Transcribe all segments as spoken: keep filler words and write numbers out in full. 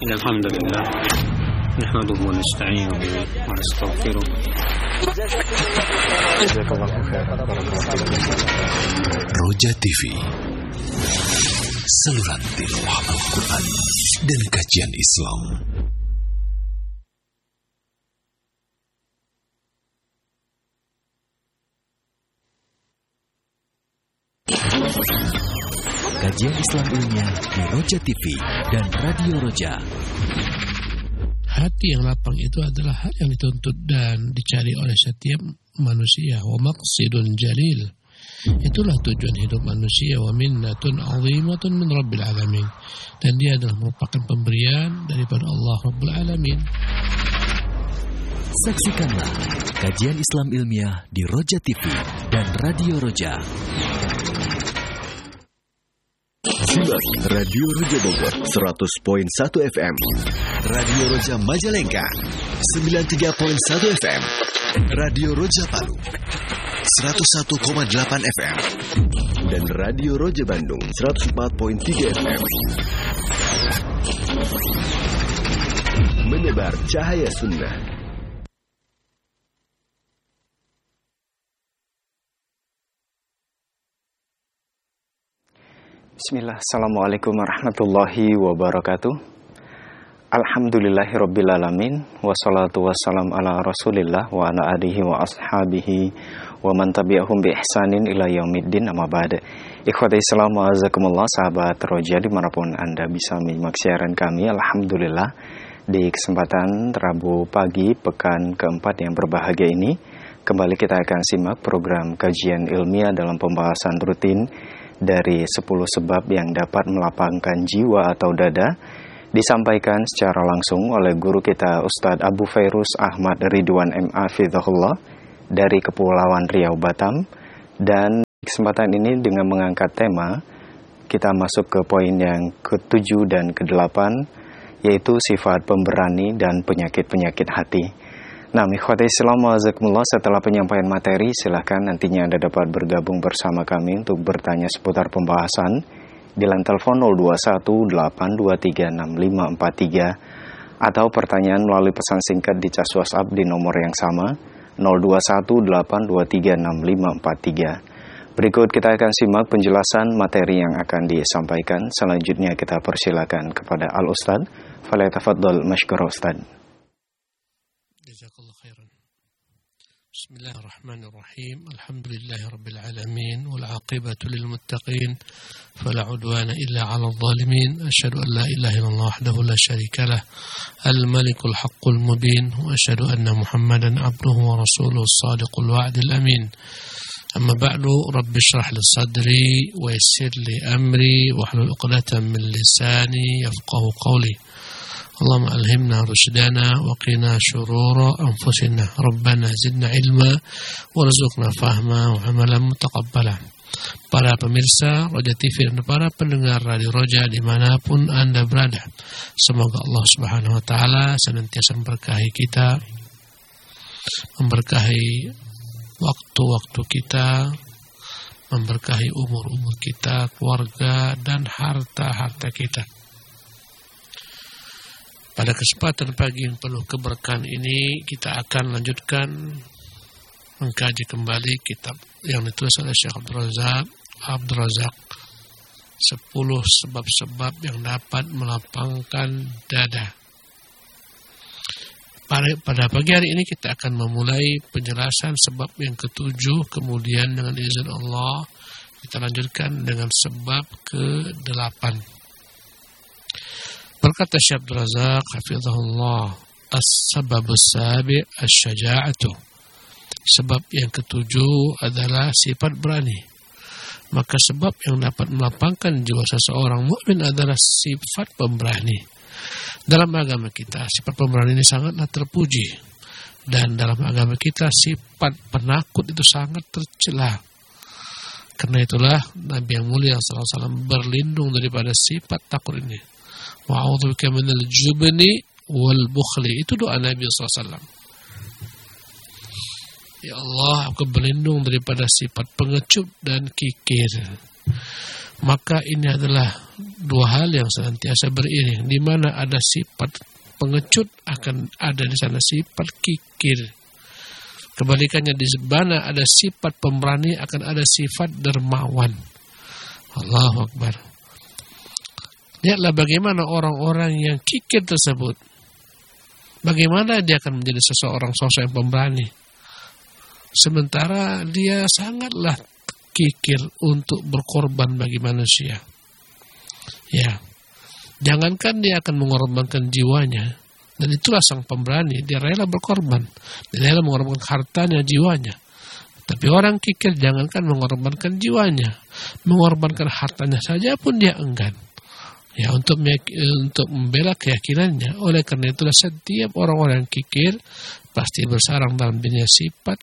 إن الحمد لله نحمده ونستعينه ونستغفره. Roja T V, saluran tilawah Al-Quran dan kajian Islam. Kajian Islam ilmiah di Roja T V dan Radio Roja. Hati yang lapang itu adalah hak yang dituntut dan dicari oleh setiap manusia. Wa maqsidun jalil, itulah tujuan hidup manusia. Wa minnatun azimatun min rabbil alamin, dan dia adalah merupakan pemberian daripada Allah Rabbul Alamin. Saksikanlah kajian Islam ilmiah di Roja T V dan Radio Roja. Simak Radio Roja Bogor seratus koma satu F M, Radio Roja Majalengka sembilan puluh tiga koma satu F M, Radio Roja Palu seratus satu koma delapan F M, dan Radio Roja Bandung seratus empat koma tiga F M. Menebar cahaya sunnah. Bismillah, Assalamualaikum warahmatullahi wabarakatuh. Alhamdulillahirrabbilalamin. Wassalatu wassalam ala rasulillah wa ala alihi wa ashabihi wa man tabi'ahum bi ihsanin ila yaumiddin, amma ba'd. Ikhwati Islam wa azakumullah, sahabat Roja dimanapun Anda bisa menyimak siaran kami. Alhamdulillah, di kesempatan Rabu pagi pekan keempat yang berbahagia ini, kembali kita akan simak program kajian ilmiah dalam pembahasan rutin dari sepuluh sebab yang dapat melapangkan jiwa atau dada, disampaikan secara langsung oleh guru kita Ustadz Abu Fairuz Ahmad Ridwan M A Fidhahullah dari Kepulauan Riau Batam. Dan kesempatan ini dengan mengangkat tema, kita masuk ke poin yang ketujuh dan kedelapan, yaitu sifat pemberani dan penyakit-penyakit hati. Nah, ikhwati Islam wa azakumullah, setelah penyampaian materi, silahkan nantinya Anda dapat bergabung bersama kami untuk bertanya seputar pembahasan di line telepon nol dua satu delapan dua tiga enam lima empat tiga atau pertanyaan melalui pesan singkat di cas WhatsApp di nomor yang sama nol dua satu delapan dua tiga enam lima empat tiga. Berikut kita akan simak penjelasan materi yang akan disampaikan. Selanjutnya kita persilakan kepada Al-Ustadz. Falyatafaddal mashkura Ustadz. Jazakallah khairan. Bismillahirrahmanirrahim. Alhamdulillahi rabbil alamin wal aqibatu lil muttaqin fala udwana illa 'alal zalimin. Asyhadu an la ilaha illallah wahdahu la syarika lah, al malikul haqqul mubin, wa asyhadu anna Muhammadan 'abduhu wa rasuluhu as-sadiqul wa'dil amin. Amma ba'du, rabbi shrah li sadri wa yassir li amri wa hlul 'uqdatam min lisani yafqahu qawli. Allahumma alhimna rushdana wa qina syurura anfusina. Rabbana zidna ilma warzuqna fahma wa amalan mutaqabbala. Para pemirsa Roja T V dan para pendengar Radio Roja dimanapun Anda berada, semoga Allah Subhanahu wa Ta'ala senantiasa memberkahi kita, memberkahi waktu-waktu kita, memberkahi umur-umur kita, keluarga, dan harta-harta kita. Pada kesempatan pagi yang penuh keberkahan ini, kita akan lanjutkan mengkaji kembali kitab yang ditulis oleh Syekh Abdul Razak Abdul Razak sepuluh sebab-sebab yang dapat melapangkan dada. Pada, pada pagi hari ini kita akan memulai penjelasan sebab yang ketujuh, kemudian dengan izin Allah kita lanjutkan dengan sebab kedelapan. Berkata Syekh Abdul Razak hafizahullah, as-sababus sabi' asy-syaja'atu. Sebab yang ketujuh adalah sifat berani. Maka sebab yang dapat melapangkan jiwa seseorang mukmin adalah sifat pemberani. Dalam agama kita, sifat pemberani ini sangatlah terpuji. Dan dalam agama kita, sifat penakut itu sangat tercela. Karena itulah Nabi yang mulia sallallahu alaihi wasallam berlindung daripada sifat takut ini. Wa'udzubika minal jubni wal bukhli. Itu doa Nabi sallallahu alaihi wasallam. Ya Allah, aku berlindung daripada sifat pengecut dan kikir. Maka ini adalah dua hal yang senantiasa beriring, di mana ada sifat pengecut akan ada di sana sifat kikir. Kebalikannya, di mana ada sifat pemberani akan ada sifat dermawan. Allahu Akbar. Lihatlah bagaimana orang-orang yang kikir tersebut, bagaimana dia akan menjadi seseorang sosok yang pemberani, sementara dia sangatlah kikir untuk berkorban bagi manusia. Ya, jangankan dia akan mengorbankan jiwanya, dan itulah sang pemberani, dia rela berkorban, dia rela mengorbankan hartanya, jiwanya. Tapi orang kikir jangankan mengorbankan jiwanya, mengorbankan hartanya saja pun dia enggan. Ya, untuk untuk membela keyakinannya. Oleh karena itulah setiap orang-orang kikir pasti bersarang dalam dirinya sifat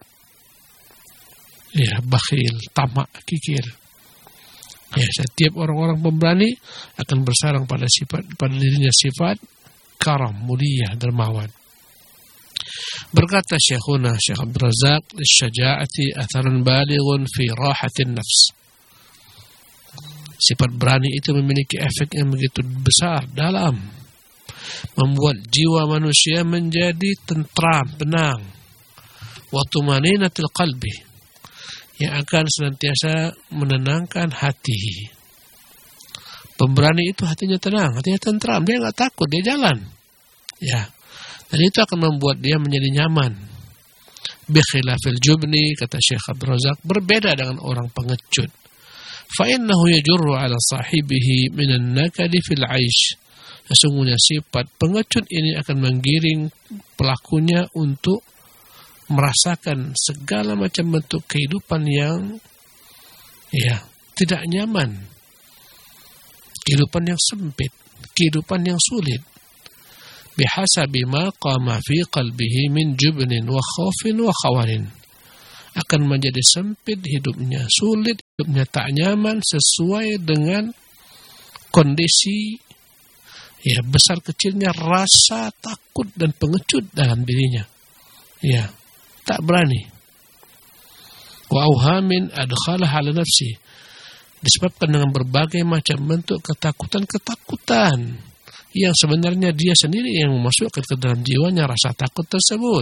ya bakhil, tamak, kikir. Ya, setiap orang-orang pemberani akan bersarang pada sifat pada dirinya sifat karam, mulia, dermawan. Berkata Syekhuna Syekh Abdul Razak, "Syaja'ati atharun balighun fi rahatin nafs." Sifat berani itu memiliki efek yang begitu besar dalam membuat jiwa manusia menjadi tentram, tenang. Wa tumaninatil qalbi, yang akan senantiasa menenangkan hati. Pemberani itu hatinya tenang, hatinya tentram, dia nggak takut, dia jalan. Ya, dan itu akan membuat dia menjadi nyaman. Bi khilafil jubni, kata Syekh Abdul Razak, berbeda dengan orang pengecut. Fa innahu yajurru ala sahibihi minan nakadi fil aish. Sesungguhnya sifat pengecut ini akan menggiring pelakunya untuk merasakan segala macam bentuk kehidupan yang ya tidak nyaman, kehidupan yang sempit, kehidupan yang sulit. Bihasabi ma qama fi qalbihi min jubnin wa khaufin wa khawarin, akan menjadi sempit hidupnya, sulit hidupnya, tak nyaman sesuai dengan kondisi ya besar kecilnya rasa takut dan pengecut dalam dirinya. Ya, tak berani. Wa auhamin adkhalah ala nafsi, disebabkan dengan berbagai macam bentuk ketakutan-ketakutan yang sebenarnya dia sendiri yang memasukkan ke dalam jiwanya rasa takut tersebut.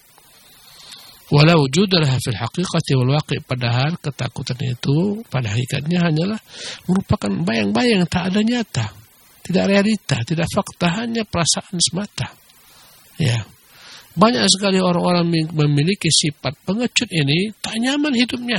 Walau wujudalah fil haqiqati wal waqi', padahal ketakutan itu pada hakikatnya hanyalah merupakan bayang-bayang, tak ada nyata, tidak realita, tidak fakta, hanya perasaan semata. Ya. Banyak sekali orang-orang memiliki sifat pengecut ini tak nyaman hidupnya.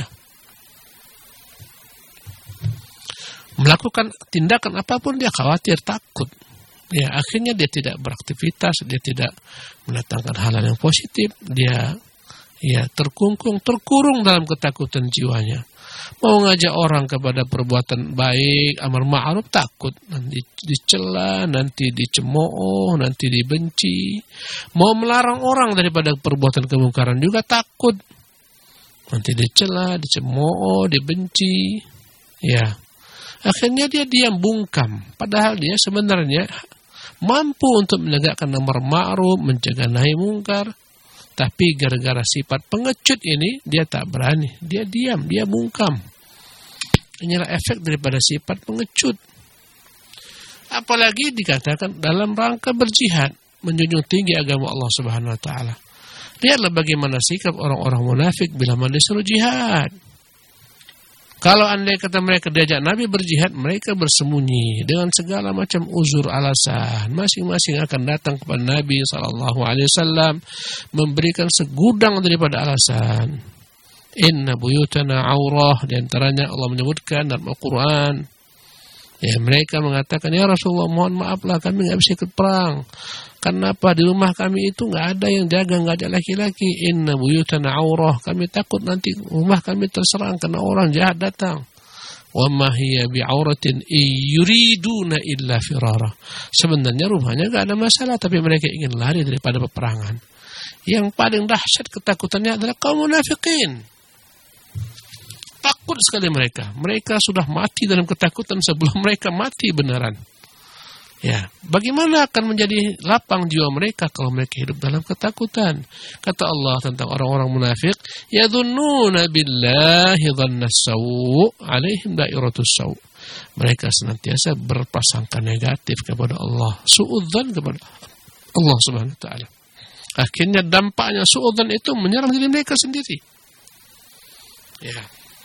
Melakukan tindakan apapun dia khawatir, takut. Ya, akhirnya dia tidak beraktivitas, dia tidak mendatangkan hal-hal yang positif, dia ya terkungkung, terkurung dalam ketakutan jiwanya. Mau ngajak orang kepada perbuatan baik, amar ma'ruf, takut nanti dicela, nanti dicemooh, nanti dibenci. Mau melarang orang daripada perbuatan kemungkaran juga takut, nanti dicela, dicemooh, dibenci. Ya, akhirnya dia diam bungkam, padahal dia sebenarnya mampu untuk menegakkan amar ma'ruf, mencegah nahi mungkar. Tapi gara-gara sifat pengecut ini, dia tak berani. Dia diam, dia bungkam. Inilah efek daripada sifat pengecut. Apalagi dikatakan dalam rangka berjihad, menjunjung tinggi agama Allah Subhanahu Wa Taala. Lihatlah bagaimana sikap orang-orang munafik bila mana disuruh jihad. Kalau andai kata mereka diajak Nabi berjihad, mereka bersembunyi dengan segala macam uzur alasan. Masing-masing akan datang kepada Nabi shallallahu alaihi wasallam memberikan segudang daripada alasan. Inna buyutana aurah, di antaranya Allah menyebutkan dalam Al-Quran. Ya, mereka mengatakan, ya Rasulullah, mohon maaflah kami nggak bisa ikut perang. Kenapa di rumah kami itu nggak ada yang jaga, nggak ada laki-laki. Inna buyutana aurah, kami takut nanti rumah kami terserang karena orang jahat datang. Wa ma hiya bi'auratin yuriduna illa firara. Sebenarnya rumahnya nggak ada masalah, tapi mereka ingin lari daripada peperangan. Yang paling dahsyat ketakutannya adalah kaum munafikin. Takut sekali mereka. Mereka sudah mati dalam ketakutan sebelum mereka mati beneran. Ya, bagaimana akan menjadi lapang jiwa mereka kalau mereka hidup dalam ketakutan? Kata Allah tentang orang-orang munafik, yadhunnuna billahi dhanna sawu, alaihim dairatus sawu. mereka senantiasa berprasangka negatif kepada Allah, suudzon kepada Allah Subhanahu wa taala. Akhirnya dampaknya suudzon itu menyerang diri mereka sendiri. Ya.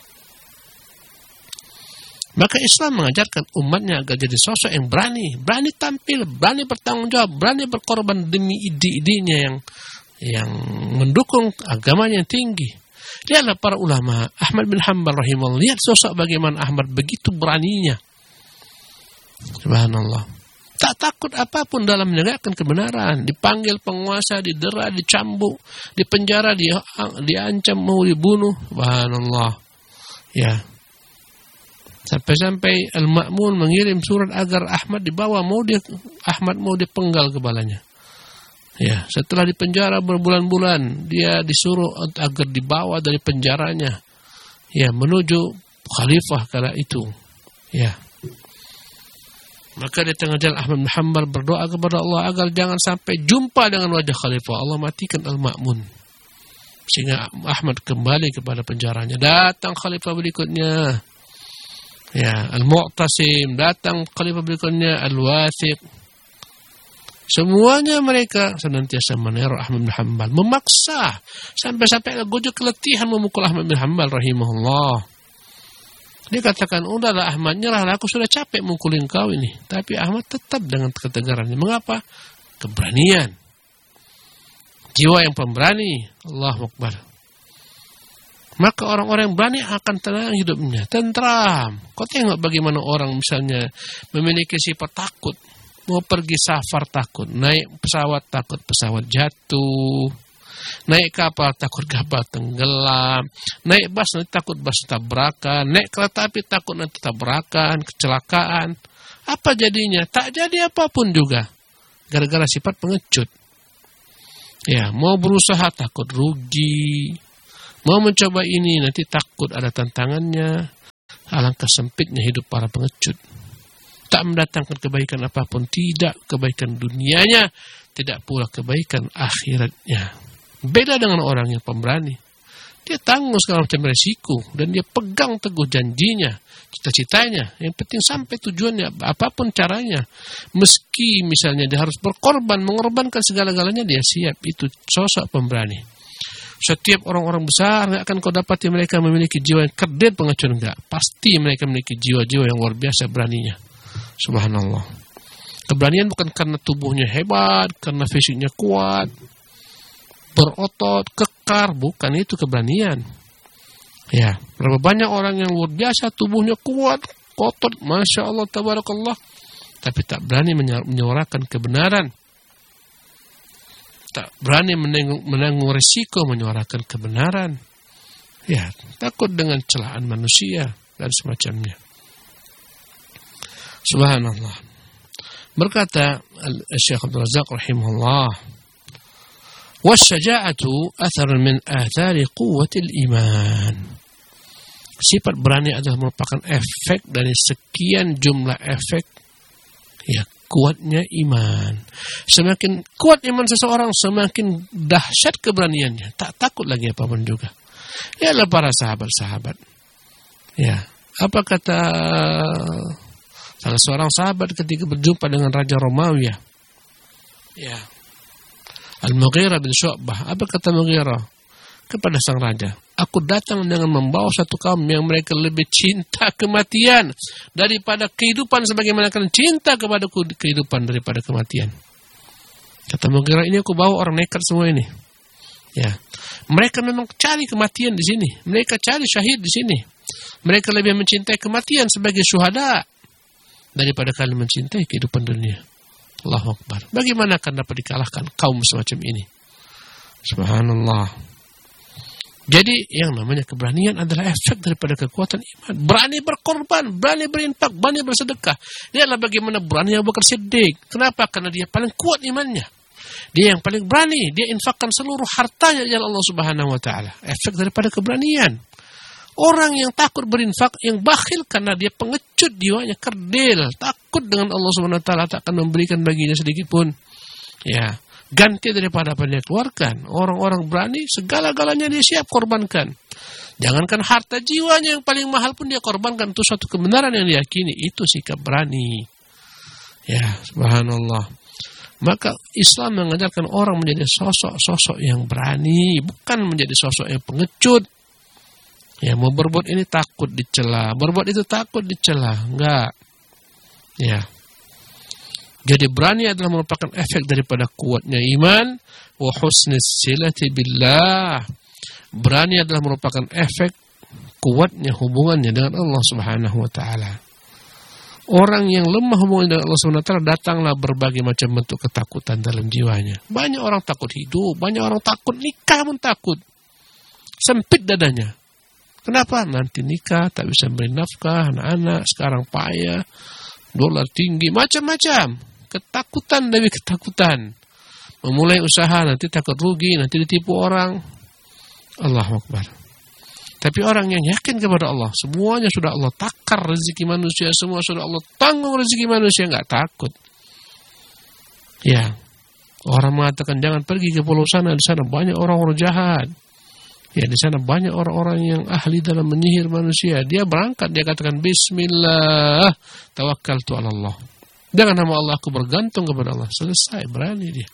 Maka Islam mengajarkan umatnya agar jadi sosok yang berani, berani tampil, berani bertanggung jawab, berani berkorban demi ide-idenya yang yang mendukung agamanya yang tinggi. Lihatlah para ulama, Ahmad bin Hanbal rahimahullah, lihat sosok bagaimana Ahmad begitu beraninya. Subhanallah. Tak takut apapun dalam menegakkan kebenaran. Dipanggil penguasa, didera, dicambuk, dipenjara, di, diancam mau dibunuh. Subhanallah. Ya. Sampai-sampai Al-Ma'mun mengirim surat agar Ahmad dibawa, mau dia Ahmad mau dipenggal kepalanya. Ya, setelah dipenjara berbulan-bulan, dia disuruh agar dibawa dari penjaranya, ya, menuju khalifah kala itu. Ya. Maka di tengah jalan Ahmad bin Hanbal berdoa kepada Allah agar jangan sampai jumpa dengan wajah khalifah. Allah matikan Al-Ma'mun. Sehingga Ahmad kembali kepada penjaranya. Datang khalifah berikutnya, ya, Al-Mu'tasim, datang khalifah berikutnya Al-Wathiq. Semuanya mereka senantiasa meneror Ahmad bin Hanbal, memaksa sampai-sampai Gojo keletihan memukul Ahmad bin Hanbal rahimahullah. Dia katakan, udahlah Ahmad, nyerahlah, aku sudah capek mukulin kau ini. Tapi Ahmad tetap dengan ketegarannya. Mengapa? Keberanian. Jiwa yang pemberani. Allahu Akbar. Maka orang-orang yang berani akan tenang hidupnya, tentram. Kau tengok bagaimana orang misalnya memiliki sifat takut. Mau pergi safar takut, naik pesawat takut pesawat jatuh, naik kapal takut kapal tenggelam, naik bus nanti takut bus tabrakan, naik kereta api takut nanti tabrakan, kecelakaan. Apa jadinya? Tak jadi apapun juga, gara-gara sifat pengecut. Ya, mau berusaha takut rugi, mau mencoba ini nanti takut ada tantangannya. Alangkah sempitnya hidup para pengecut. Tak mendatangkan kebaikan apapun, tidak kebaikan dunianya, tidak pula kebaikan akhiratnya. Beda dengan orang yang pemberani. Dia tanggung segala macam resiko dan dia pegang teguh janjinya, cita-citanya. Yang penting sampai tujuannya, apapun caranya. Meski misalnya dia harus berkorban, mengorbankan segala-galanya, dia siap. Itu sosok pemberani. Setiap orang-orang besar nggak akan kau dapati mereka memiliki jiwa yang kerdil pengecut, enggak. Pasti mereka memiliki jiwa-jiwa yang luar biasa beraninya. Subhanallah. Keberanian bukan karena tubuhnya hebat, karena fisiknya kuat, berotot, kekar, bukan itu keberanian. Ya, berapa banyak orang yang luar biasa tubuhnya kuat, kotor, masya Allah, tabarakallah, tapi tak berani menyuarakan kebenaran, tak berani menanggung, menanggung risiko menyuarakan kebenaran. Ya, takut dengan celaan manusia dan semacamnya. Subhanallah. Berkata Syekh Abdul Razak rahimahullah, "Wasyaja'atu atharun min athari quwwatil iman." Sifat berani adalah merupakan efek dari sekian jumlah efek, ya, kuatnya iman. Semakin kuat iman seseorang, semakin dahsyat keberaniannya. Tak takut lagi apapun juga. Ialah para sahabat-sahabat. Ya, apa kata salah seorang sahabat ketika berjumpa dengan Raja Romawi, ya, Al-Mughirah bin Syu'bah. Apa kata Mughirah kepada sang raja? Aku datang dengan membawa satu kaum yang mereka lebih cinta kematian daripada kehidupan, sebagaimana kalian cinta kepada kehidupan daripada kematian. Kata Mughirah, ini aku bawa orang nekat semua ini. Ya, mereka memang cari kematian di sini. Mereka cari syahid di sini. Mereka lebih mencintai kematian sebagai syuhada daripada kalian mencintai kehidupan dunia. Allahu Akbar. Bagaimana akan dapat dikalahkan kaum semacam ini? Subhanallah. Jadi yang namanya keberanian adalah efek daripada kekuatan iman. Berani berkorban, berani berinfak, berani bersedekah. Dia adalah bagaimana berani Abu Bakar Siddiq. Kenapa? Karena dia paling kuat imannya. Dia yang paling berani. Dia infakkan seluruh hartanya di jalan Allah Subhanahu wa taala. Efek daripada keberanian. Orang yang takut berinfak, yang bakhil karena dia pengecut jiwanya, kerdil, takut dengan Allah Subhanahu wa taala, tak akan memberikan baginya sedikit pun. Ya, ganti daripada apa yang dia keluarkan. Orang-orang berani segala-galanya dia siap korbankan. Jangankan harta jiwanya yang paling mahal pun dia korbankan untuk suatu kebenaran yang diyakini. Itu sikap berani. Ya, subhanallah. Maka Islam mengajarkan orang menjadi sosok-sosok yang berani, bukan menjadi sosok yang pengecut. Ya, mau berbuat ini takut dicela, berbuat itu takut dicela. Enggak. Ya. Jadi berani adalah merupakan efek daripada kuatnya iman wa husnis silati billah. Berani adalah merupakan efek kuatnya hubungannya dengan Allah Subhanahu wa taala. Orang yang lemah hubungannya dengan Allah Subhanahu wa taala, datanglah berbagai macam bentuk ketakutan dalam jiwanya. Banyak orang takut hidup, banyak orang takut nikah pun takut. Sempit dadanya. Kenapa? Nanti nikah tak bisa beri nafkah anak-anak, sekarang payah, dolar tinggi, macam-macam. Ketakutan demi ketakutan. Memulai usaha nanti takut rugi, nanti ditipu orang. Allahu Akbar. Tapi orang yang yakin kepada Allah, semuanya sudah Allah takar rezeki manusia, semua sudah Allah tanggung rezeki manusia, enggak takut. Ya. Orang mengatakan jangan pergi ke pulau sana, di sana banyak orang-orang jahat. Ya, di sana banyak orang-orang yang ahli dalam menyihir manusia. Dia berangkat, dia katakan bismillah, tawakkaltu 'ala Allah. Dengan nama Allah aku bergantung kepada Allah. Selesai, berani dia.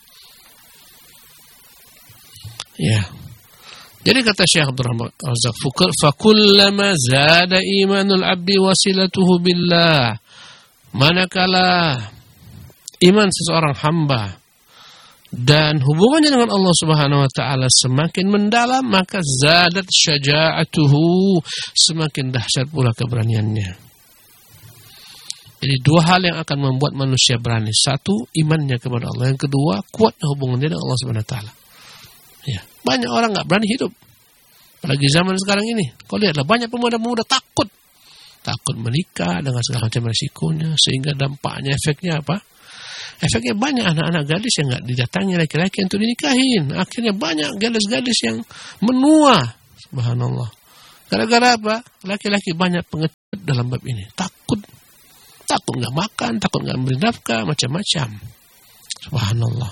Ya. Jadi kata Syekh Abdul Razak, fakullama zada imanul abdi wasilatuhu billah. Manakala iman seseorang hamba dan hubungannya dengan Allah Subhanahu wa taala semakin mendalam, maka zadat syaja'atuhu, semakin dahsyat pula keberaniannya. Jadi dua hal yang akan membuat manusia berani. Satu, imannya kepada Allah. Yang kedua, kuatnya hubungannya dengan Allah Subhanahu wa taala. Ya, banyak orang enggak berani hidup. Apalagi zaman sekarang ini. Kau lihatlah banyak pemuda-pemuda takut. Takut menikah dengan segala macam risikonya, sehingga dampaknya, efeknya apa? Efeknya banyak anak-anak gadis yang enggak didatangi laki-laki untuk dinikahin. Akhirnya banyak gadis-gadis yang menua. Subhanallah. Gara-gara apa? Laki-laki banyak pengecut dalam bab ini. Takut. Takut nggak makan, takut nggak beri nafkah, macam-macam. Subhanallah.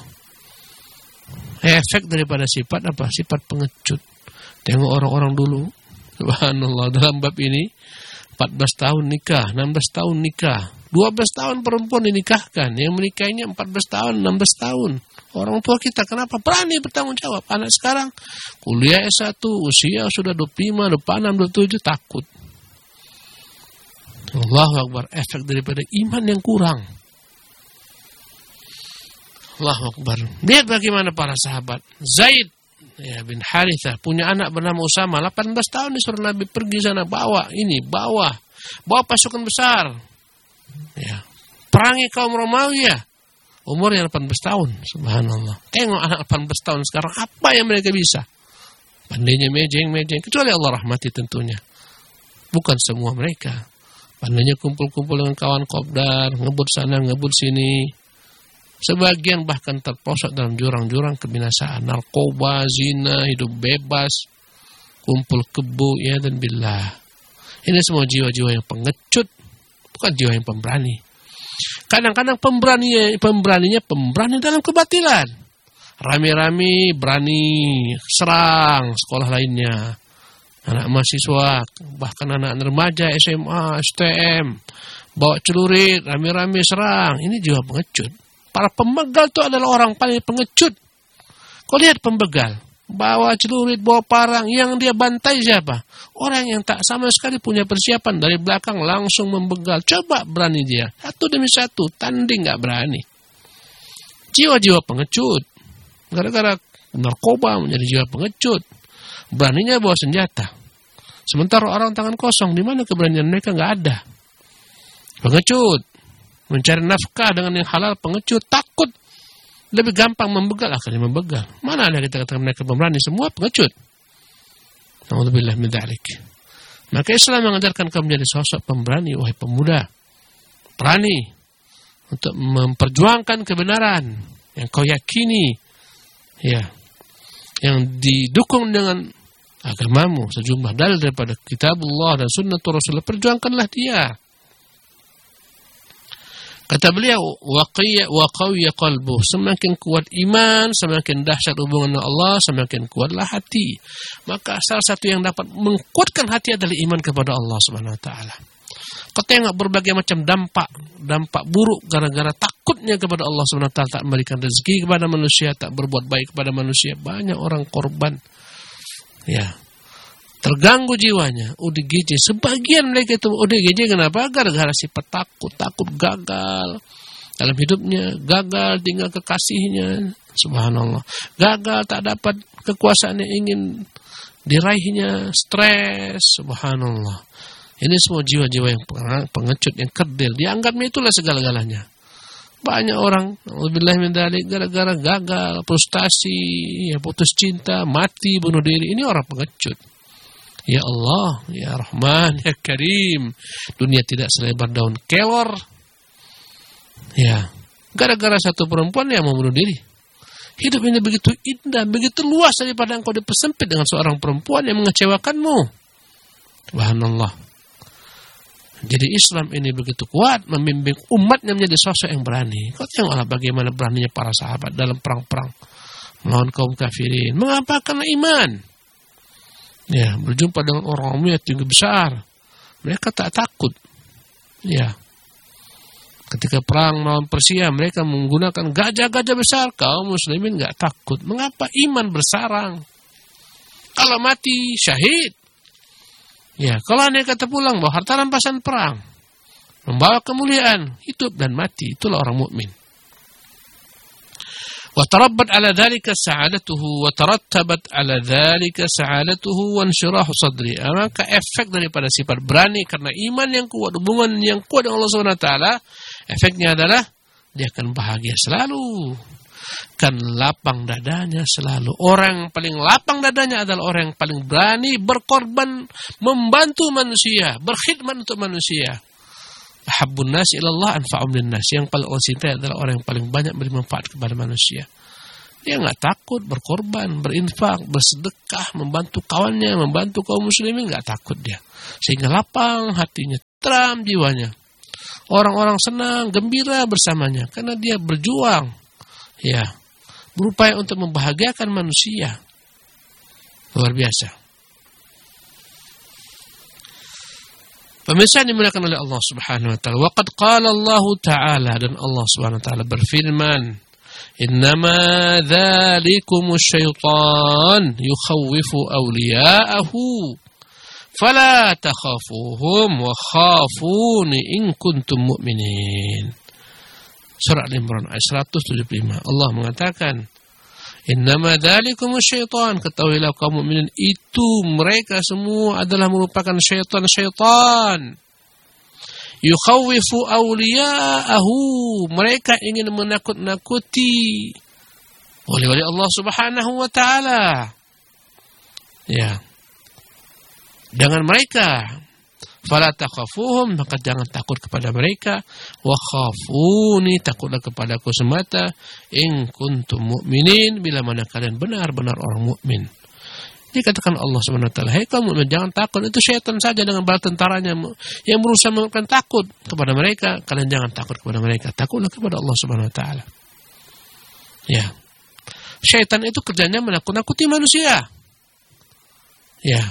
Efek daripada sifat apa? Sifat pengecut. Tengok orang-orang dulu. Subhanallah, dalam bab ini empat belas tahun nikah, enam belas tahun nikah, dua belas tahun perempuan dinikahkan. Yang menikahinya empat belas tahun, enam belas tahun. Orang tua kita kenapa berani bertanggung jawab? Anak sekarang kuliah S satu, usia sudah dua puluh lima, dua puluh enam, dua puluh tujuh, takut. Allahu Akbar, efek daripada iman yang kurang. Allahu Akbar. Lihat bagaimana para sahabat. Zaid ya, bin Harithah punya anak bernama Usama, delapan belas tahun disuruh Nabi pergi sana, bawa ini, bawa bawa pasukan besar. Ya, perangi kaum Romawi ya. Umurnya delapan belas tahun. Subhanallah. Tengok anak delapan belas tahun sekarang apa yang mereka bisa. Pandainya mejeng-mejeng, kecuali Allah rahmati tentunya. Bukan semua mereka. Pandainya kumpul-kumpul dengan kawan kopdar, ngebut sana, ngebut sini. Sebagian bahkan terprosok dalam jurang-jurang kebinasaan. Narkoba, zina, hidup bebas, kumpul kebo, ya dan billah. Ini semua jiwa-jiwa yang pengecut, bukan jiwa yang pemberani. Kadang-kadang pemberaninya, pemberaninya pemberani dalam kebatilan. Rame-rame berani serang sekolah lainnya. Anak mahasiswa, bahkan anak remaja, S M A, S T M, bawa celurit, rame-rame serang. Ini jiwa pengecut. Para pembegal itu adalah orang paling pengecut. Kau lihat pembegal, bawa celurit, bawa parang, yang dia bantai siapa? Orang yang tak sama sekali punya persiapan, dari belakang langsung membegal. Coba berani dia, satu demi satu, tanding gak berani. Jiwa-jiwa pengecut. Gara-gara narkoba menjadi jiwa pengecut. Beraninya bawa senjata. Sementara orang tangan kosong, di mana keberanian mereka? Nggak ada. Pengecut, mencari nafkah dengan yang halal, pengecut, takut. Lebih gampang membegal, akhirnya membegal. Mana ada kita katakan mereka pemberani? Semua pengecut. Na'udzubillah min dzalik. Maka Islam mengajarkan kamu menjadi sosok pemberani, wahai pemuda. Berani untuk memperjuangkan kebenaran yang kau yakini, ya, yang didukung dengan agamamu, sejumlah dalil daripada kitabullah dan sunnatul Rasulullah, perjuangkanlah dia. Kata beliau, waqiya wa qawiya qalbuh, semakin kuat iman, semakin dahsyat hubungan dengan Allah, semakin kuatlah hati. Maka salah satu yang dapat menguatkan hati adalah iman kepada Allah Subhanahu wa taala. Kau tengok berbagai macam dampak, dampak buruk gara-gara takutnya kepada Allah Subhanahu wa taala, tak memberikan rezeki kepada manusia, tak berbuat baik kepada manusia. Banyak orang korban. Ya. Terganggu jiwanya, O D G J. Sebagian mereka itu O D G J kenapa? Gara-gara sifat takut, takut gagal dalam hidupnya, gagal tinggal kekasihnya, subhanallah. Gagal tak dapat kekuasaan yang ingin diraihnya, stres, subhanallah. Ini semua jiwa-jiwa yang pengecut, yang kerdil. Dianggapnya itulah segala-galanya. Banyak orang, alhamdulillah min dzalik, gara-gara gagal, frustasi, ya putus cinta, mati, bunuh diri. Ini orang pengecut. Ya Allah, ya Rahman, ya Karim. Dunia tidak selebar daun kelor. Ya, gara-gara satu perempuan yang mau bunuh diri. Hidup ini begitu indah, begitu luas daripada engkau dipersempit dengan seorang perempuan yang mengecewakanmu. Subhanallah. Jadi Islam ini begitu kuat membimbing umatnya menjadi sosok yang berani. Kau tengoklah bagaimana beraninya para sahabat dalam perang-perang melawan kaum kafirin. Mengapa? Karena iman. Ya, berjumpa dengan orang yang tinggi besar, mereka tak takut. Ya, ketika perang melawan Persia, mereka menggunakan gajah-gajah besar. Kaum muslimin nggak takut. Mengapa? Iman bersarang. Kalau mati syahid. Ya, kalau anda kata pulang bawa harta rampasan perang, membawa kemuliaan, hidup dan mati, itulah orang mukmin. وتربت على ذلك سعادته وترتبت على ذلك سعادته وانشراح صدره. Maka efek daripada sifat berani karena iman yang kuat, hubungan yang kuat dengan Allah Subhanahu wa taala, efeknya adalah dia akan bahagia selalu. Kan lapang dadanya selalu. Orang yang paling lapang dadanya adalah orang yang paling berani berkorban, membantu manusia, berkhidmat untuk manusia. Habbun nas ilallah anfa'um linnas. Yang paling Allah cintai adalah orang yang paling banyak beri manfaat kepada manusia. Dia enggak takut berkorban, berinfak, bersedekah, membantu kawannya, membantu kaum muslimin, enggak takut dia. Sehingga lapang hatinya, teram jiwanya. Orang-orang senang, gembira bersamanya karena dia berjuang, ya, berupaya untuk membahagiakan manusia. Luar biasa. Pemirsa yang dimuliakan oleh Allah Subhanahu wa taala. Waqad qala Allah taala, dan Allah Subhanahu wa taala berfirman, "Innama dzalikumus syaitan yukhawwifu awliya'ahu fala takhafuhum wa khafuni in kuntum mu'minin." Surah Al-Imran ayat seratus tujuh puluh lima. Allah mengatakan, "Innama dzalikumus syaitan," ketahuilah kaum mukminin itu mereka semua adalah merupakan syaitan-syaitan. Yukhawwifu awliya'ahu, mereka ingin menakut-nakuti wali-wali Allah Subhanahu wa taala. Ya. Jangan mereka. Fala takhafuhum, maka jangan takut kepada mereka. Wa khafuni, takutlah kepadaku semata. In kuntum mu'minin, bila mana kalian benar-benar orang mukmin. Dikatakan Allah Subhanahu wa taala, "Hai kaum mukmin, jangan takut. Itu syaitan saja dengan bala tentaranya yang berusaha memberikan takut kepada mereka. Kalian jangan takut kepada mereka. Takutlah kepada Allah Subhanahu wa taala." Ya. Syaitan itu kerjanya menakut-nakuti manusia. Ya.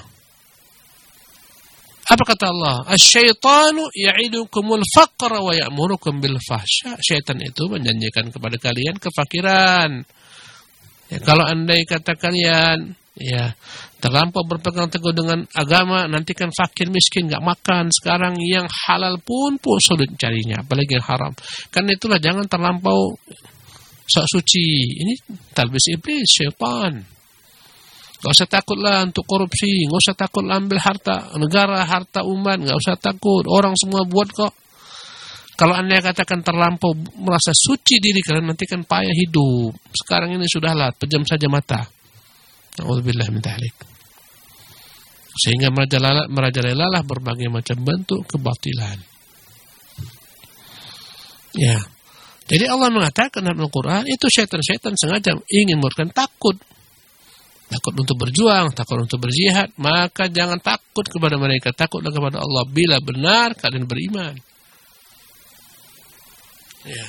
Apa kata Allah? Asy-syaitanu ya'idukumul faqra wa ya'murukum bil fahsya. Syaitan itu menjanjikan kepada kalian kefakiran. Ya, kalau andai kata kalian ya terlampau berpegang teguh dengan agama, nanti kan fakir miskin enggak makan. Sekarang yang halal pun pun sulit carinya, apalagi yang haram. Karena itulah jangan terlampau sok suci. Ini talbis iblis, syaitan. Gak usah takutlah untuk korupsi, gak usah takut ambil harta negara, harta umat, gak usah takut. Orang semua buat kok. Kalau anda katakan terlampau merasa suci diri kalian, nanti kan payah hidup. Sekarang ini sudahlah, pejam saja mata. Na'udzubillah min dzalik. Sehingga merajalelalah berbagai macam bentuk kebatilan. Ya. Jadi Allah mengatakan dalam Al-Quran, itu syaitan-syaitan sengaja ingin memberikan takut. Takut untuk berjuang, takut untuk berjihad, maka jangan takut kepada mereka, takutlah kepada Allah bila benar kalian beriman. Ya.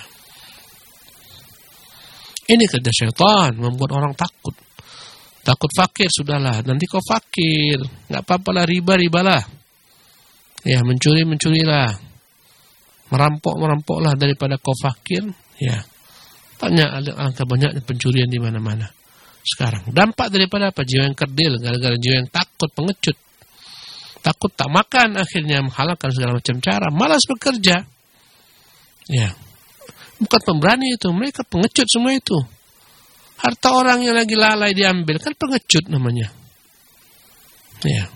Ini kerja syaitan, membuat orang takut. Takut fakir, sudahlah. Nanti kau fakir, nggak apa-apalah, riba-ribalah. Ya, mencuri-mencurilah. Merampok-merampoklah daripada kau fakir. Ya. Banyak, angka banyaknya pencurian di mana-mana sekarang. Dampak daripada apa? Jiwa yang kerdil, gara-gara jiwa yang takut, pengecut. Takut tak makan, akhirnya menghalalkan segala macam cara. Malas bekerja. Ya. Bukan pemberani itu, mereka pengecut semua itu. Harta orang yang lagi lalai diambil, kan pengecut namanya. Ya.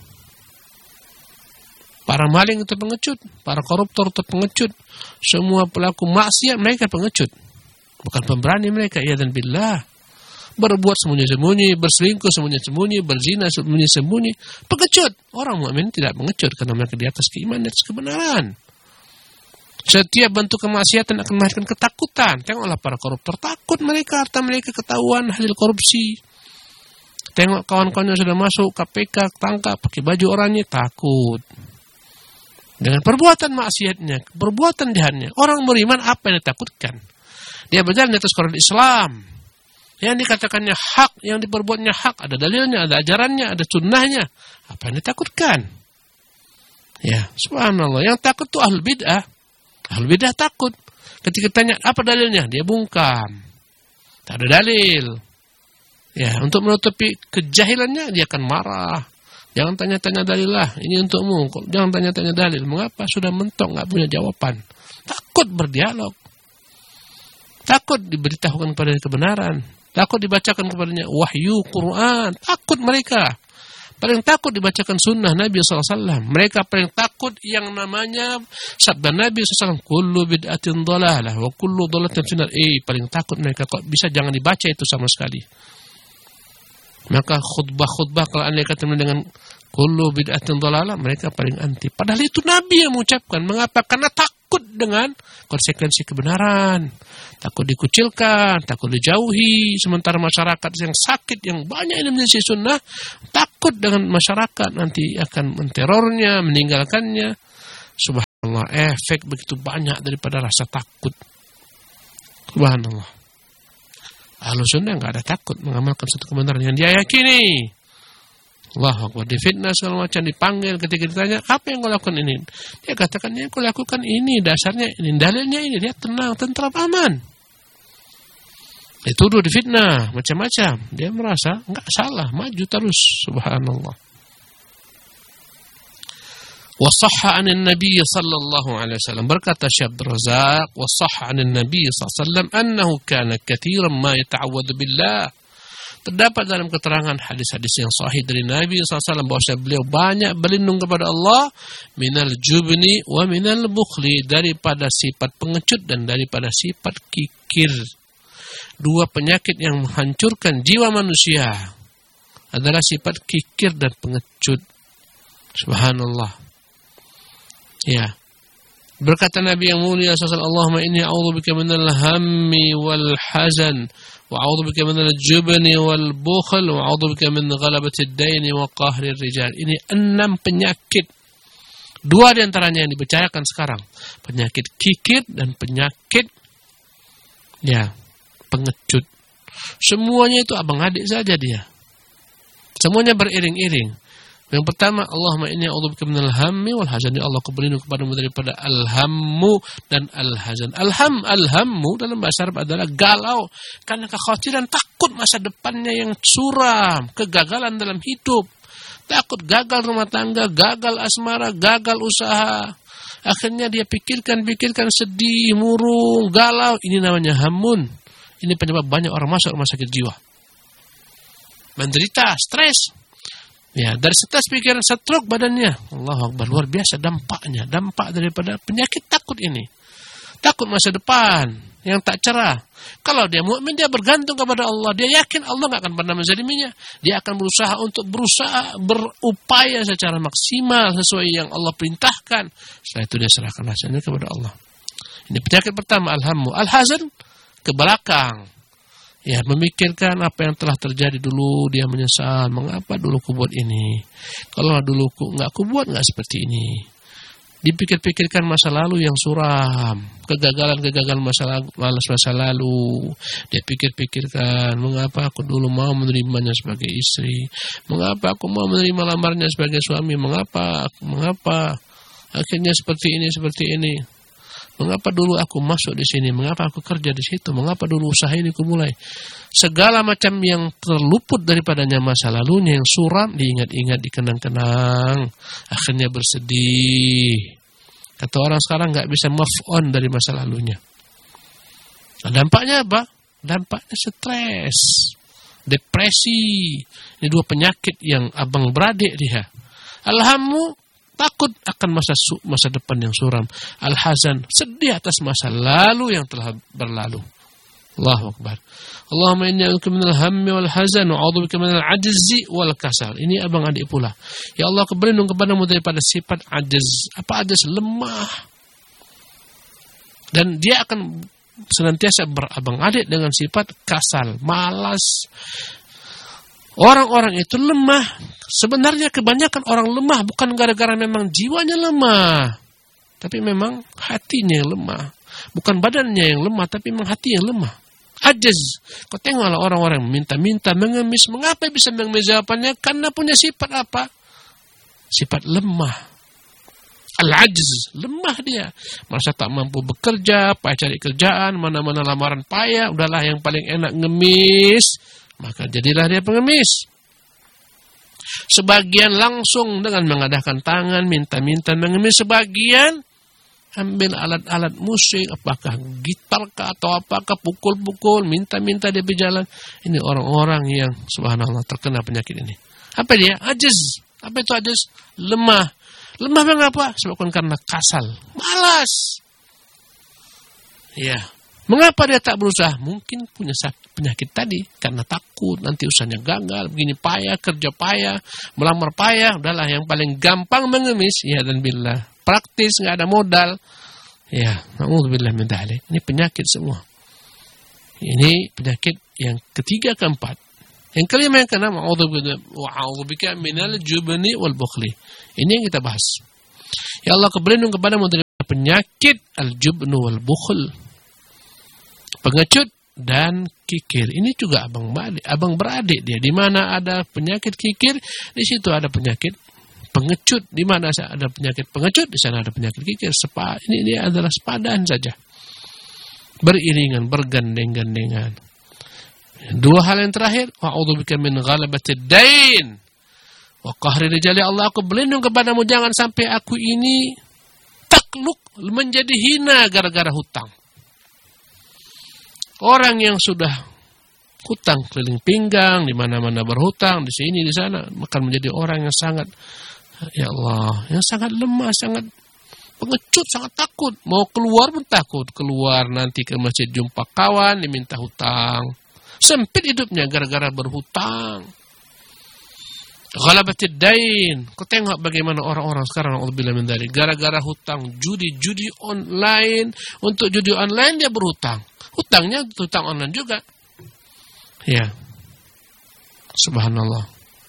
Para maling itu pengecut, para koruptor itu pengecut, semua pelaku maksiat mereka pengecut. Bukan pemberani mereka, ya dan billah. Berbuat sembunyi-sembunyi, berselingkuh sembunyi-sembunyi, berzina sembunyi-sembunyi, pengecut. Orang mukmin tidak pengecut karena mereka di atas keimanan, di atas kebenaran. Setiap bentuk kemaksiatan akan melahirkan ketakutan. Tengoklah para koruptor, takut mereka, harta mereka ketahuan hasil korupsi. Tengok kawan-kawannya sudah masuk K P K, tangkap, pakai baju oranye, takut. Dengan perbuatan maksiatnya, perbuatan jahatnya. Orang beriman apa yang ditakutkan? Dia berjalan di atas koridor Islam. Yang dikatakannya hak, yang diperbuatnya hak, ada dalilnya, ada ajarannya, ada sunnahnya. Apa yang ditakutkan? Ya, subhanallah. Yang takut itu ahlul bid'ah. Ahlul bidah takut. Ketika tanya apa dalilnya, dia bungkam. Tak ada dalil. Ya, untuk menutupi kejahilannya dia akan marah. Jangan tanya-tanya dalil lah. Ini untukmu. Jangan tanya-tanya dalil. Mengapa? Sudah mentok, enggak punya jawaban. Takut berdialog. Takut diberitahukan kepada kebenaran. Takut dibacakan kepadanya wahyu Quran. Takut mereka. Paling takut dibacakan sunnah Nabi shallallahu alaihi wasallam. Mereka paling takut yang namanya sabda Nabi shallallahu alaihi wasallam. Kullu bid'atin dhalalah wa kullu dhalalatin finnar. Eh, paling takut mereka. Kok bisa jangan dibaca itu sama sekali. Maka khutbah-khutbah kalau anda katakan dengan kullu bid'atin dhalalah, mereka paling anti. Padahal itu Nabi yang mengucapkan. Mengapa? Karena takut dengan konsekuensi kebenaran. Takut dikucilkan, takut dijauhi. Sementara masyarakat yang sakit, yang banyak ini menyelisih sunnah, takut dengan masyarakat nanti akan menterornya, meninggalkannya. Subhanallah, efek begitu banyak daripada rasa takut. Subhanallah. Ahlus sunnah enggak ada takut mengamalkan satu kebenaran yang dia yakini. Allahu Akbar, difitnah segala macam, dipanggil ketika ditanya, apa yang kau lakukan ini? Dia katakan, yang kau lakukan ini, dasarnya ini, dalilnya ini. Dia tenang, tentram, aman. Dituduh, difitnah, macam-macam. Dia merasa, enggak salah, maju terus. Subhanallah. Wasahha anin Nabi sallallahu alaihi wasallam. Berkata Syekh Abdul Razak, wasahha anin Nabi sallallahu alaihi wasallam, annahu kana katsiran ma yata'awwadhu billah. Terdapat dalam keterangan hadis-hadis yang sahih dari Nabi shallallahu alaihi wasallam bahwa beliau banyak berlindung kepada Allah minal jubni wa minal bukhli, daripada sifat pengecut dan daripada sifat kikir. Dua penyakit yang menghancurkan jiwa manusia adalah sifat kikir dan pengecut. Subhanallah. Ya. Berkata Nabi yang mulia sallallahu alaihi wasallam, Allahumma inni a'udzubika minal hammi wal hazan wa a'udzubika minal jubni wal bukhl wa a'udzubika min ghalabati ad-daini wa qahri ar-rijal. Ini enam penyakit. Dua di antaranya yang dibicarakan sekarang. Penyakit kikir dan penyakit ya, pengecut. Semuanya itu abang adik saja dia. Semuanya beriring-iring. Yang pertama, Allahumma inni a'udzubika minal hammi wal hazan. Ya Allah, aku berlindung kepadamu daripada al-hammu dan al-hazan. Al-ham, al-hammu dalam bahasa Arab adalah galau karena kekhawatiran, takut masa depannya yang suram, kegagalan dalam hidup, takut gagal rumah tangga, gagal asmara, gagal usaha. Akhirnya dia pikirkan-pikirkan, sedih, murung, galau. Ini namanya hammun. Ini penyebab banyak orang masuk rumah sakit jiwa. Menderita, stres. Ya, dari stres pikiran, stroke badannya. Allahu Akbar, luar biasa dampaknya. Dampak daripada penyakit takut ini. Takut masa depan yang tak cerah. Kalau dia mukmin, dia bergantung kepada Allah. Dia yakin Allah enggak akan pernah menzaliminya. Dia akan berusaha untuk berusaha berupaya secara maksimal sesuai yang Allah perintahkan. Setelah itu dia serahkan hasilnya kepada Allah. Ini penyakit pertama, al-hammu. Al-hazan, ke belakang. Ya, memikirkan apa yang telah terjadi dulu, dia menyesal, mengapa dulu ku buat ini? Kalau dulu ku enggak ku buat enggak seperti ini. Dipikir-pikirkan masa lalu yang suram, kegagalan-kegagalan masa lalu, masa lalu. Dia pikir-pikirkan, mengapa aku dulu mau menerimanya sebagai istri? Mengapa aku mau menerima lamarnya sebagai suami? Mengapa? Mengapa? Akhirnya seperti ini, seperti ini. Mengapa dulu aku masuk di sini? Mengapa aku kerja di situ? Mengapa dulu usaha ini aku mulai? Segala macam yang terluput daripadanya masa lalunya yang suram diingat-ingat, dikenang-kenang. Akhirnya bersedih. Kata orang sekarang nggak bisa move on dari masa lalunya. Nah, dampaknya apa? Dampaknya stres, depresi. Ini dua penyakit yang abang beradik dia. Alhamdulillah. Takut akan masa su, masa depan yang suram. Al-hazan, sedih atas masa lalu yang telah berlalu. Allahu Akbar. Allahumma inni a'udzubika minal hammi wal hazan wa a'udzubika minal ajzi wal kasal. Ini abang adik pula. Ya Allah, aku berlindung kepadamu daripada sifat ajz. Apa ajz? Lemah. Dan dia akan senantiasa berabang adik dengan sifat kasal, malas. Orang-orang itu lemah. Sebenarnya kebanyakan orang lemah bukan gara-gara memang jiwanya lemah, tapi memang hatinya yang lemah. Bukan badannya yang lemah, tapi memang hati yang lemah. Ajaz. Kau tengoklah orang-orang minta-minta, mengemis. Mengapa bisa mengemis? Jawabannya karena punya sifat apa? Sifat lemah. Al-ajz, lemah dia. Merasa tak mampu bekerja, payah cari kerjaan, mana-mana lamaran payah, udahlah yang paling enak ngemis. Maka jadilah dia pengemis. Sebagian langsung dengan mengadakan tangan, minta-minta mengemis. Sebagian ambil alat-alat musik, apakah gitar kah atau apakah, pukul-pukul, minta-minta dia berjalan. Ini orang-orang yang subhanallah terkena penyakit ini. Apa dia? Ajiz. Apa itu ajiz? Lemah. Lemah mengapa? Sebabkan karena kasal, malas. Ya. Mengapa dia tak berusaha? Mungkin punya penyakit tadi. Karena takut nanti usahanya gagal. Begini payah, kerja payah, melamar payah. Udahlah yang paling gampang mengemis. Ya dan billah. Praktis, nggak ada modal. Ya, na'udzubillah min dzalik. Ini penyakit semua. Ini penyakit yang ketiga, keempat. Yang kelima, yang keenam, wa'udzubika minal jubni wal bukhli. Ini yang kita bahas. Ya Allah, aku berlindung kepadamu dari penyakit al-jubnu wal bukhl. Pengecut dan kikir. Ini juga abang beradik, abang beradik dia. Di mana ada penyakit kikir, di situ ada penyakit pengecut. Di mana ada penyakit pengecut, di sana ada penyakit kikir. Sepa, ini dia adalah sepadan saja. Beriringan, bergandeng-gandengan. Dua hal yang terakhir, wa'udzubika min ghalabatid dain wa qahri rijali. Allah, aku berlindung kepadamu jangan sampai aku ini takluk, menjadi hina gara-gara hutang. Orang yang sudah hutang keliling pinggang, di mana-mana berhutang, di sini, di sana, akan menjadi orang yang sangat, ya Allah, yang sangat lemah, sangat pengecut, sangat takut. Mau keluar pun takut. Keluar nanti ke masjid jumpa kawan, diminta hutang. Sempit hidupnya gara-gara berhutang. Ghalabatid dain. Kau tengok bagaimana orang-orang sekarang, na'udzubillah min dzalik, gara-gara hutang judi, judi online. Untuk judi online dia berhutang. Hutangnya hutang online juga. Ya. Subhanallah.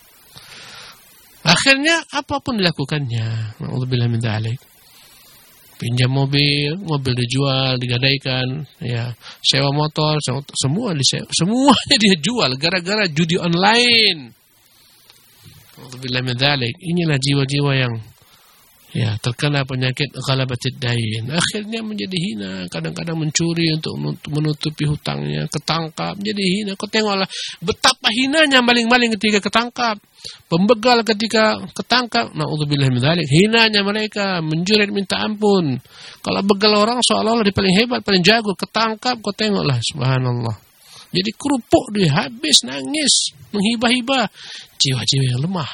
Akhirnya apapun dilakukannya. Na'udzubillah min dzalik. Pinjam mobil, mobil dijual, digadaikan, ya. Sewa motor, sewa, semua disewa, semuanya dia jual gara-gara judi online. Na'udzubillah min dzalik. Inilah jiwa-jiwa yang ya terkena penyakit ghalabatid dain. Akhirnya menjadi hina, kadang-kadang mencuri untuk menutupi hutangnya, ketangkap, menjadi hina. Kau tengoklah betapa hinanya maling-maling ketika ketangkap, pembegal ketika ketangkap. Na'udzubillah min dzalik. Hinanya mereka, menjerit minta ampun. Kalau begal orang seolah-olah dia paling hebat, paling jago, ketangkap, kau tengoklah subhanallah. Jadi kerupuk dia habis, nangis, menghibah-hibah. Jiwa-jiwa yang lemah.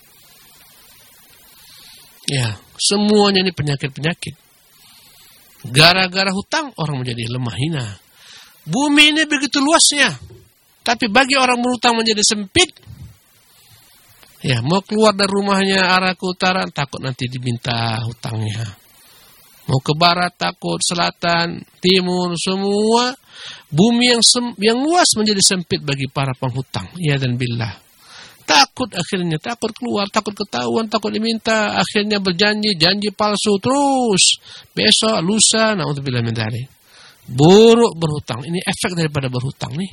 Ya, semuanya ini penyakit-penyakit. Gara-gara hutang orang menjadi lemah hina. Bumi ini begitu luasnya, tapi bagi orang berhutang menjadi sempit. Ya, mau keluar dari rumahnya arah ke utara takut nanti diminta hutangnya. Mau ke barat takut, selatan, timur, semua bumi yang sem- yang luas menjadi sempit bagi para penghutang. Ya dan billah. Takut akhirnya, takut keluar, takut ketahuan, takut diminta. Akhirnya berjanji, janji palsu terus. Besok, lusa, na'udzubillah min dzalik. Buruk berhutang. Ini efek daripada berhutang nih.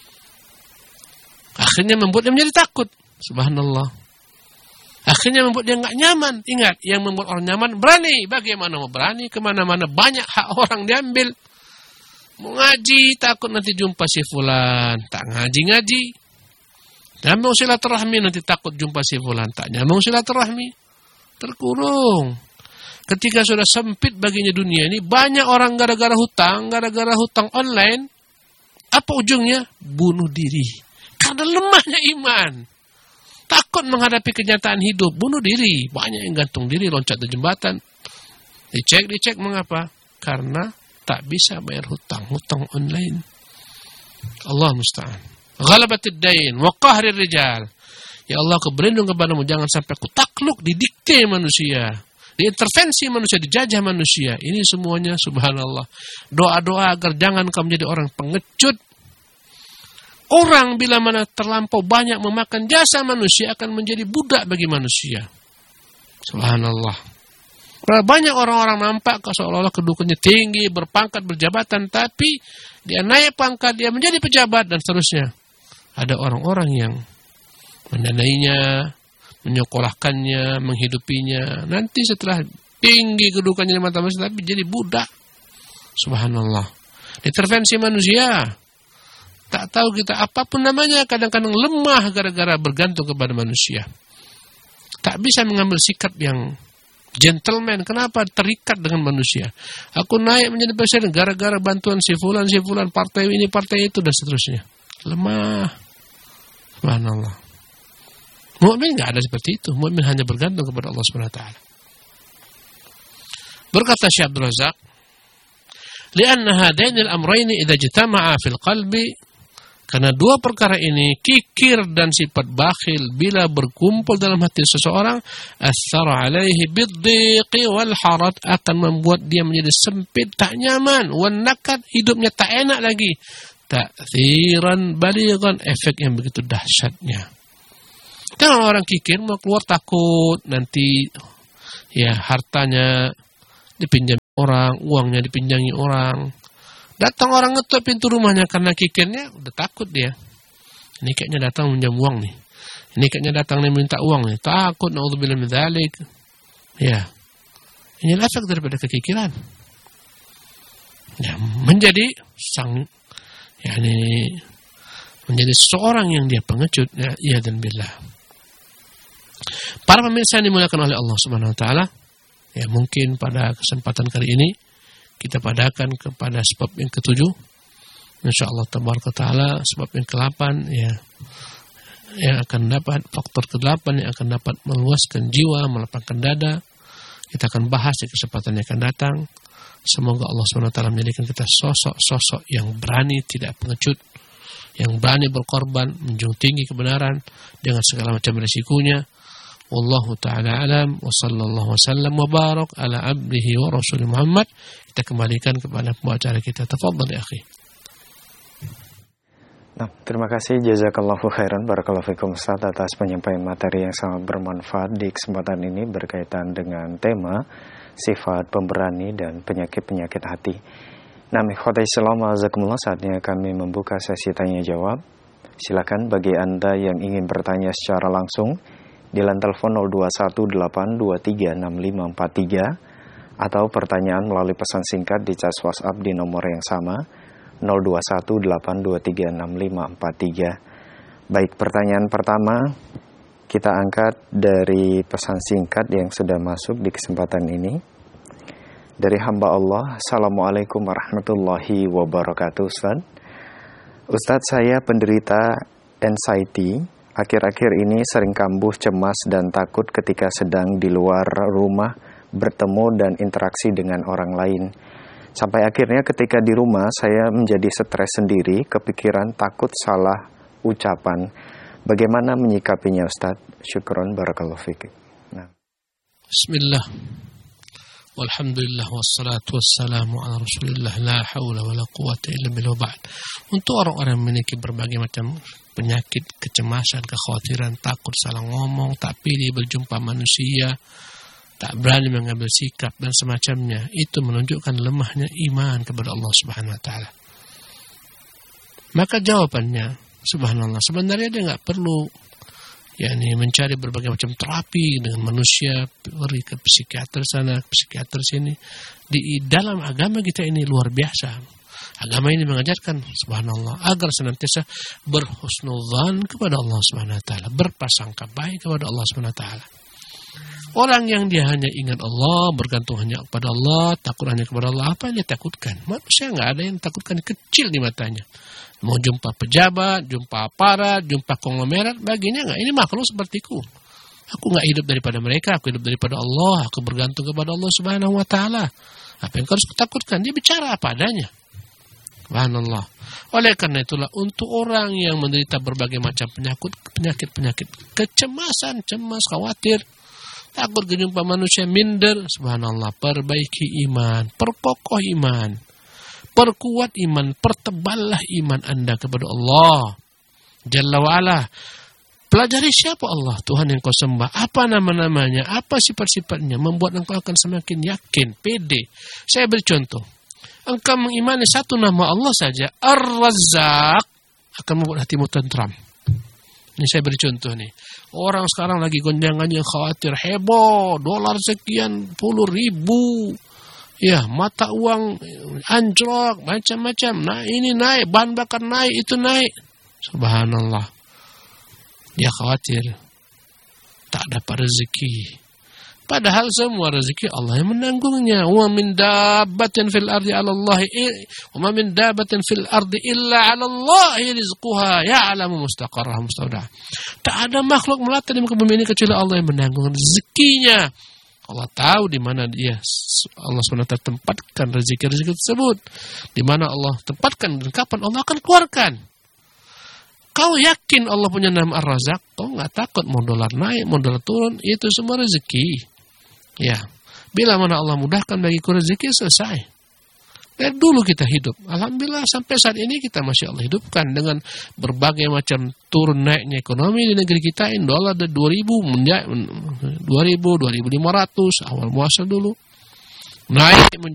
Akhirnya membuat dia menjadi takut. Subhanallah. Akhirnya membuat dia nggak nyaman. Ingat, yang membuat orang nyaman berani. Bagaimana mau berani? Kemana-mana banyak hak orang diambil. Mau ngaji, takut nanti jumpa si fulan. Tak ngaji-ngaji. Nyambung silaturahmi, nanti takut jumpa si fulan. Tak nyambung silaturahmi, terkurung. Ketika sudah sempit baginya dunia ini, banyak orang gara-gara hutang, gara-gara hutang online, apa ujungnya? Bunuh diri. Karena lemahnya iman. Takut menghadapi kenyataan hidup, bunuh diri. Banyak yang gantung diri, loncat dari jembatan. Dicek, dicek, mengapa? Karena tak bisa bayar hutang, hutang online. Allah musta'an. Ghalabatid dain wa qahrir rijal. Ya Allah, aku berlindung kepadamu, jangan sampai aku takluk didikte manusia, diintervensi manusia, dijajah manusia. Ini semuanya subhanallah. Doa-doa agar jangan kau menjadi orang pengecut. Orang bila mana terlampau banyak memakan jasa manusia akan menjadi budak bagi manusia. Subhanallah. Banyak orang-orang nampak seolah-olah kedudukannya tinggi, berpangkat, berjabatan, tapi dia naik pangkat, dia menjadi pejabat dan seterusnya. Ada orang-orang yang mendanainya, menyekolahkannya, menghidupinya. Nanti setelah tinggi kedudukannya di mata manusia, tapi jadi budak. Subhanallah. Intervensi manusia. Tak tahu kita apapun namanya, kadang-kadang lemah gara-gara bergantung kepada manusia. Tak bisa mengambil sikap yang gentleman. Kenapa? Terikat dengan manusia. Aku naik menjadi presiden gara-gara bantuan si fulan, si fulan, partai ini, partai itu, dan seterusnya. Lemah. Subhanallah. Mukmin enggak ada seperti itu. Mukmin hanya bergantung kepada Allah Subhanahu wa taala. Berkata Syekh Abdul Razak, "Li'anna hadainil amrayni idza ijtama'a fil qalbi", karena dua perkara ini, kikir dan sifat bakhil, bila berkumpul dalam hati seseorang, athara alaihi biddiqi wal harat, akan membuat dia menjadi sempit, tak nyaman, wan nakat, hidupnya tak enak lagi. Ta'thiran balighan, efek yang begitu dahsyatnya. Kan orang kikir mau keluar takut nanti ya hartanya dipinjam orang, uangnya dipinjami orang. Datang orang ngetuk pintu rumahnya karena kikirnya, udah takut dia. Ini kayaknya datang minjam uang nih. Ini kayaknya datang nih minta uang nih. Takut, na'udzubillah min dzalik. Ya. Ini efek daripada kekikiran. Ya, menjadi sang yakni menjadi seorang yang dia pengecut, ya, ya dan billah. Para pemirsa yang dimuliakan oleh Allah Subhanahu wa taala, ya mungkin pada kesempatan kali ini kita padakan kepada sebab yang ketujuh. Insyaallah tabaraka taala sebab yang kedelapan, ya yang akan dapat, faktor kedelapan yang akan dapat meluaskan jiwa, melapangkan dada. Kita akan bahas di kesempatan yang akan datang. Semoga Allah subhanahu wa taala menjadikan kita sosok-sosok yang berani, tidak pengecut, yang berani berkorban, menjunjung tinggi kebenaran dengan segala macam risikonya. Wallahu ta'ala alam, wa sallallahu wasallam wa barak ala abdihi wa rasul Muhammad. Kita kembalikan kepada pembicara kita. Tafadhal ya akhi. Nah, terima kasih jazakallahu khairan barakallahu fikum Ustaz atas penyampaian materi yang sangat bermanfaat di kesempatan ini berkaitan dengan tema sifat pemberani dan penyakit-penyakit hati. Nah, ikhwatai Islam azakumullah, saatnya kami membuka sesi tanya jawab. Silakan bagi Anda yang ingin bertanya secara langsung di line telepon nol dua satu delapan dua tiga enam lima empat tiga atau pertanyaan melalui pesan singkat di chat WhatsApp di nomor yang sama nol dua satu delapan dua tiga enam lima empat tiga. Baik, pertanyaan pertama kita angkat dari pesan singkat yang sudah masuk di kesempatan ini. Dari hamba Allah, Assalamualaikum warahmatullahi wabarakatuh. Ustaz, Ustaz saya penderita anxiety. Akhir-akhir ini sering kambuh, cemas, dan takut ketika sedang di luar rumah, bertemu dan interaksi dengan orang lain. Sampai akhirnya ketika di rumah, saya menjadi stres sendiri, kepikiran, takut salah ucapan. Bagaimana menyikapinya Ustaz? Syukron barakallahu fiik. Nah. Bismillah. Walhamdulillah wassalatu wassalamu ala Rasulillah la haula wala quwata illa billah ba'd. Untuk orang-orang yang memiliki berbagai macam penyakit, kecemasan, kekhawatiran, takut salah ngomong, tak pilih berjumpa manusia, tak berani mengambil sikap dan semacamnya, itu menunjukkan lemahnya iman kepada Allah Subhanahu wa taala. Maka jawabannya, subhanallah, sebenarnya dia enggak perlu yakni mencari berbagai macam terapi dengan manusia, pergi ke psikiater sana, psikiater sini. Di dalam agama kita ini luar biasa. Agama ini mengajarkan, subhanallah, agar senantiasa berhusnudzan kepada Allah Subhanahu wa taala, berprasangka baik kepada Allah Subhanahu wa taala. Orang yang dia hanya ingat Allah, bergantung hanya kepada Allah, takut hanya kepada Allah, apa yang dia takutkan? Manusia enggak ada yang takutkan, kecil di matanya. Mau jumpa pejabat, jumpa aparat, jumpa konglomerat, baginya enggak. Ini makhluk sepertiku. Aku enggak hidup daripada mereka, aku hidup daripada Allah, aku bergantung kepada Allah Subhanahu wa taala. Apa yang harus kutakutkan? Dia bicara apa adanya. Subhanallah. Oleh karena itulah, untuk orang yang menderita berbagai macam penyakit, penyakit-penyakit, kecemasan, cemas, khawatir, takut berjumpa manusia, minder, subhanallah, perbaiki iman, perkokoh iman, perkuat iman, perteballah iman Anda kepada Allah Jalla wa'ala. Pelajari siapa Allah, Tuhan yang kau sembah, apa nama-namanya, apa sifat-sifatnya, membuat engkau akan semakin yakin, pede. Saya beri contoh. Engkau mengimani satu nama Allah saja, Ar-Razzaq, akan membuat hatimu tentram. Ini saya beri contoh nih. Orang sekarang lagi gonjangannya khawatir, heboh, dolar sekian puluh ribu. Ya, mata uang anjlok, macam-macam. Nah, ini naik, bahan bakar naik, itu naik. Subhanallah. Dia khawatir tak dapat rezeki. Padahal semua rezeki Allah yang menanggungnya. Wa min dabbatin fil ardi 'ala Allah wa ma min dabbatin fil ardi illa 'ala Allah rizquha ya'lamu mustaqarraha mustawdaha. Tak ada makhluk melata di muka bumi ini kecuali Allah yang menanggung rezekinya. Allah tahu di mana dia, Allah subhanahu wa taala tempatkan rezeki-rezeki tersebut. Di mana Allah tempatkan dan kapan Allah akan keluarkan. Kau yakin Allah punya nama Ar-Razzaq, kau enggak takut mau dolar naik, mau dolar turun, itu semua rezeki. Ya, bila mana Allah mudahkan bagiku rezeki, selesai. Dari dulu kita hidup, alhamdulillah sampai saat ini kita masih Allah hidupkan dengan berbagai macam turun naiknya ekonomi di negeri kita. Ini dolar ada dua ribu, dua ribu, dua ribu lima ratus awal muasal dulu naik.